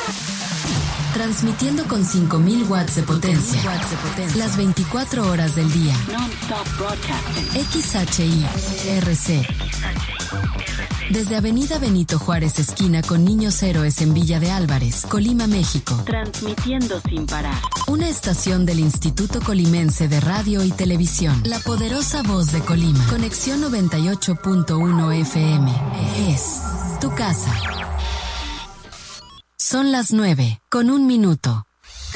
Transmitiendo con 5.000 watts de potencia. Las 24 horas del día. XHI-RC. Desde Avenida Benito Juárez, esquina con Niños Héroes en Villa de Álvarez, Colima, México. Transmitiendo sin parar. Una estación del Instituto Colimense de Radio y Televisión. La poderosa voz de Colima. Conexión 98.1 FM. Es tu casa. Son las 9:01.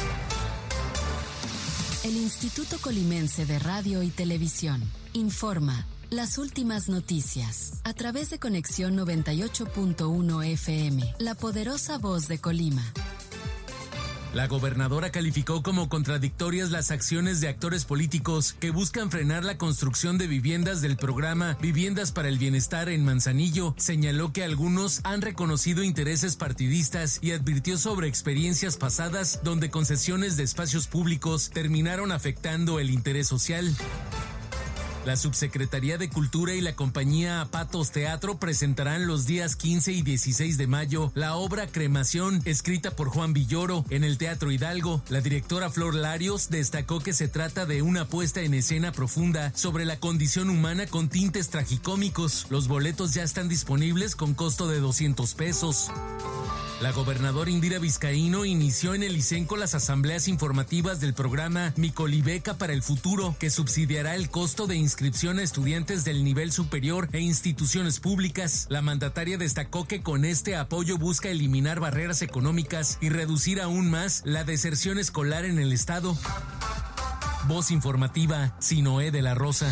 El Instituto Colimense de Radio y Televisión informa las últimas noticias a través de Conexión 98.1 FM, la poderosa voz de Colima. La gobernadora calificó como contradictorias las acciones de actores políticos que buscan frenar la construcción de viviendas del programa Viviendas para el Bienestar en Manzanillo. Señaló que algunos han reconocido intereses partidistas y advirtió sobre experiencias pasadas donde concesiones de espacios públicos terminaron afectando el interés social. La Subsecretaría de Cultura y la compañía Patos Teatro presentarán los días 15 y 16 de mayo la obra Cremación, escrita por Juan Villoro, en el Teatro Hidalgo. La directora Flor Larios destacó que se trata de una puesta en escena profunda sobre la condición humana con tintes tragicómicos. Los boletos ya están disponibles con costo de 200 pesos. La gobernadora Indira Vizcaíno inició en el ICENCO las asambleas informativas del programa Mi Colibeca para el Futuro, que subsidiará el costo de inscripción a estudiantes del nivel superior e instituciones públicas. La mandataria destacó que con este apoyo busca eliminar barreras económicas y reducir aún más la deserción escolar en el estado. Voz informativa, Sinoé de la Rosa.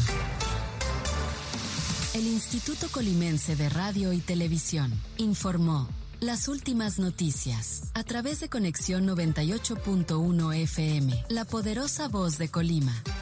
El Instituto Colimense de Radio y Televisión informó las últimas noticias a través de Conexión 98.1 FM, la poderosa voz de Colima.